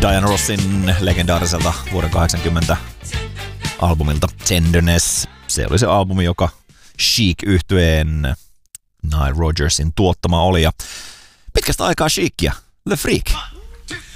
Diana Rossin legendaariselta vuoden 80 albumilta Tenderness. Se oli se albumi, joka Chic-yhtyeen Nile Rodgersin tuottama oli. Ja pitkästä aikaa Chicia, The Freak.